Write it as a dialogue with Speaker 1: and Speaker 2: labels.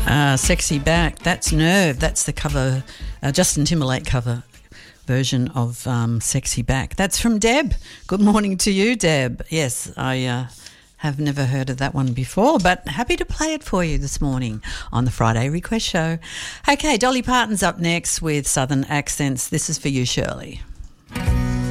Speaker 1: Sexy Back, that's Nerve. That's the cover, Justin Timberlake cover version of Sexy Back. That's from Deb. Good morning to you, Deb. Yes, I have never heard of that one before, but happy to play it for you this morning on the Friday Request Show. Okay, Dolly Parton's up next with Southern Accents. This is for you, Shirley.